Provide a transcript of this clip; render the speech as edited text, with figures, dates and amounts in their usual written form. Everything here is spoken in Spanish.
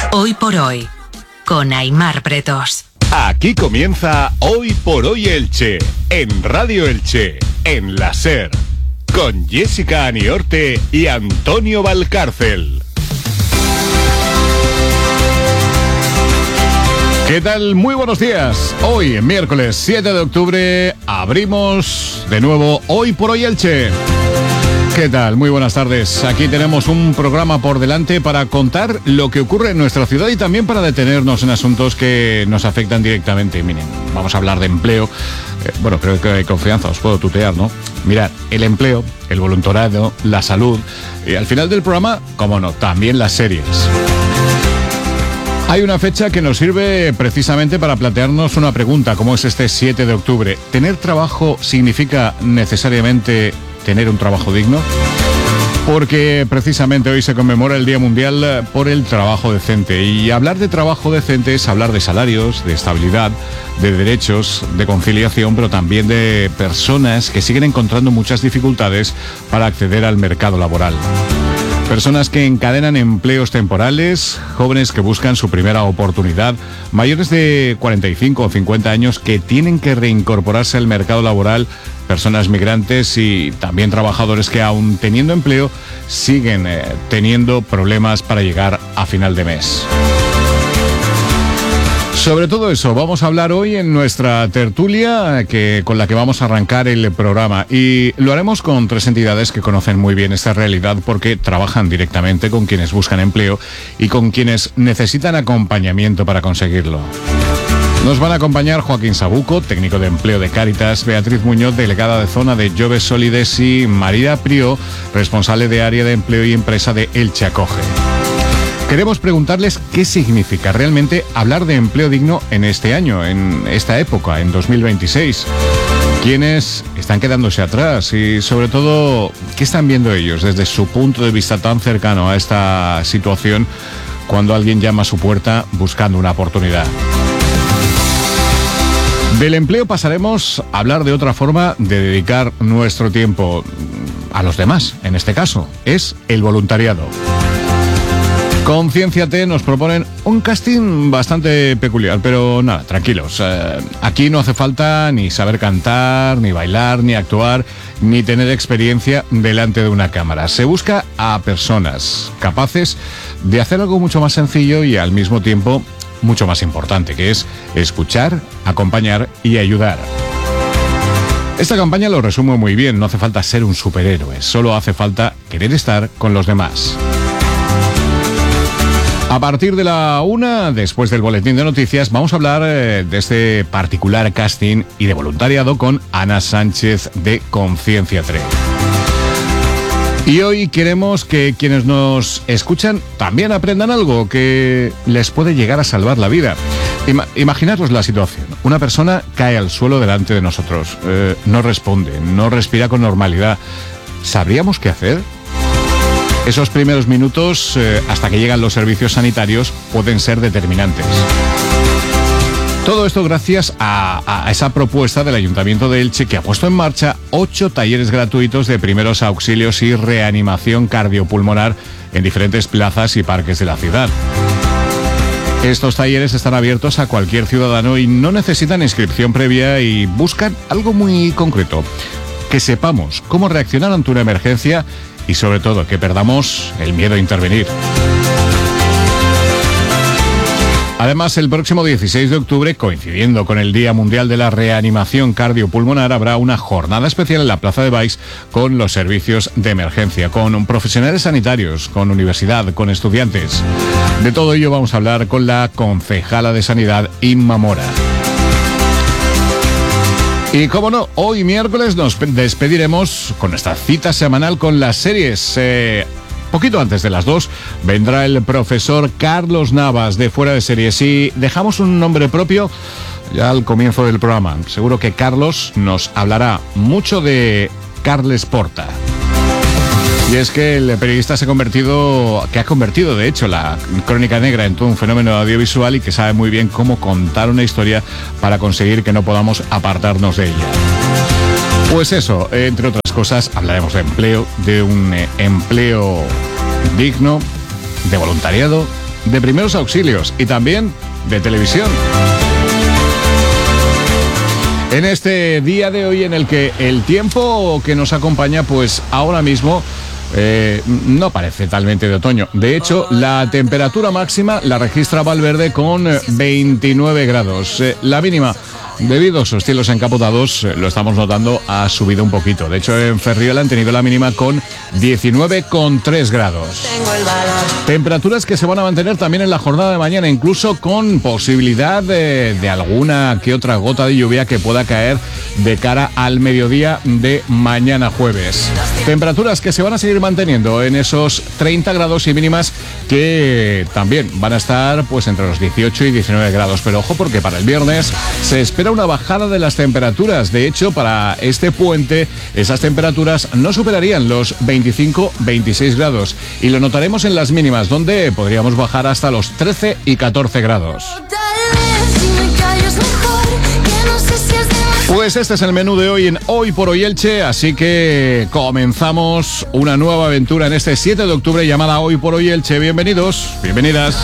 Hoy por hoy, con Aimar Pretos. Aquí comienza Hoy por Hoy Elche, en Radio Elche, en la SER, con Jessica Aniorte y Antonio Valcárcel. ¿Qué tal? Muy buenos días. Hoy, miércoles 7 de octubre, abrimos de nuevo Hoy por Hoy Elche. ¿Qué tal? Muy buenas tardes. Aquí tenemos un programa por delante para contar lo que ocurre en nuestra ciudad y también para detenernos en asuntos que nos afectan directamente. Miren, vamos a hablar de empleo. Bueno, creo que hay confianza, os puedo tutear, ¿no? Mirad, el empleo, el voluntariado, la salud y al final del programa, cómo no, también las series. Hay una fecha que nos sirve precisamente para plantearnos una pregunta, como es este 7 de octubre. ¿Tener trabajo significa necesariamente tener un trabajo digno? Porque precisamente hoy se conmemora el Día Mundial por el Trabajo Decente. Y hablar de trabajo decente es hablar de salarios, de estabilidad, de derechos, de conciliación, pero también de personas que siguen encontrando muchas dificultades para acceder al mercado laboral. Personas que encadenan empleos temporales, jóvenes que buscan su primera oportunidad, mayores de 45 o 50 años que tienen que reincorporarse al mercado laboral, personas migrantes y también trabajadores que aún teniendo empleo siguen teniendo problemas para llegar a final de mes. Sobre todo eso vamos a hablar hoy en nuestra tertulia con la que vamos a arrancar el programa, y lo haremos con tres entidades que conocen muy bien esta realidad porque trabajan directamente con quienes buscan empleo y con quienes necesitan acompañamiento para conseguirlo. Nos van a acompañar Joaquín Sabuco, técnico de empleo de Cáritas, Beatriz Muñoz, delegada de zona de Joves Solides, y María Prió, responsable de área de empleo y empresa de Elche Acoge. Queremos preguntarles qué significa realmente hablar de empleo digno en este año, en esta época, en 2026. ¿Quiénes están quedándose atrás? Y sobre todo, ¿qué están viendo ellos desde su punto de vista tan cercano a esta situación cuando alguien llama a su puerta buscando una oportunidad? Del empleo pasaremos a hablar de otra forma de dedicar nuestro tiempo a los demás. En este caso, es el voluntariado. Concienciate nos proponen un casting bastante peculiar, pero nada, tranquilos. Aquí no hace falta ni saber cantar, ni bailar, ni actuar, ni tener experiencia delante de una cámara. Se busca a personas capaces de hacer algo mucho más sencillo y al mismo tiempo mucho más importante, que es escuchar, acompañar y ayudar. Esta campaña lo resumo muy bien. No hace falta ser un superhéroe, solo hace falta querer estar con los demás. A partir de la 1, después del boletín de noticias, vamos a hablar de este particular casting y de voluntariado con Ana Sánchez de Concienciate. Y hoy queremos que quienes nos escuchan también aprendan algo que les puede llegar a salvar la vida. Imaginaros la situación. Una persona cae al suelo delante de nosotros, no responde, no respira con normalidad. ¿Sabríamos qué hacer? Esos primeros minutos, hasta que llegan los servicios sanitarios, pueden ser determinantes. Todo esto gracias a esa propuesta del Ayuntamiento de Elche, que ha puesto en marcha 8 talleres gratuitos de primeros auxilios y reanimación cardiopulmonar en diferentes plazas y parques de la ciudad. Estos talleres están abiertos a cualquier ciudadano y no necesitan inscripción previa y buscan algo muy concreto: que sepamos cómo reaccionar ante una emergencia y sobre todo que perdamos el miedo a intervenir. Además, el próximo 16 de octubre, coincidiendo con el Día Mundial de la Reanimación Cardiopulmonar, habrá una jornada especial en la Plaza de Baix con los servicios de emergencia, con profesionales sanitarios, con universidad, con estudiantes. De todo ello vamos a hablar con la concejala de Sanidad, Inma Mora. Y como no, hoy miércoles nos despediremos con nuestra cita semanal con las series. Poquito antes de las 2 vendrá el profesor Carlos Navas de Fuera de Series y dejamos un nombre propio ya al comienzo del programa. Seguro que Carlos nos hablará mucho de Carles Porta. Y es que el periodista ha convertido de hecho la crónica negra en todo un fenómeno audiovisual y que sabe muy bien cómo contar una historia para conseguir que no podamos apartarnos de ella. Pues eso, entre otras cosas, hablaremos de empleo, de un empleo digno, de voluntariado de primeros auxilios y también de televisión. En este día de hoy en el que el tiempo que nos acompaña, pues ahora mismo no parece talmente de otoño. De hecho, la temperatura máxima la registra Valverde con 29 grados. La mínima, debido a sus cielos encapotados, lo estamos notando, ha subido un poquito. De hecho, en Ferriola han tenido la mínima con 19,3 grados. Temperaturas que se van a mantener también en la jornada de mañana, incluso con posibilidad de alguna que otra gota de lluvia que pueda caer de cara al mediodía de mañana jueves. Temperaturas que se van a seguir manteniendo en esos 30 grados y mínimas que también van a estar pues entre los 18 y 19 grados. Pero ojo, porque para el viernes se espera una bajada de las temperaturas. De hecho, para este puente esas temperaturas no superarían los 25-26 grados y lo notaremos en las mínimas, donde podríamos bajar hasta los 13 y 14 grados. Pues este es el menú de hoy en Hoy por Hoy Elche, así que comenzamos una nueva aventura en este 7 de octubre llamada Hoy por Hoy Elche. Bienvenidos, bienvenidas.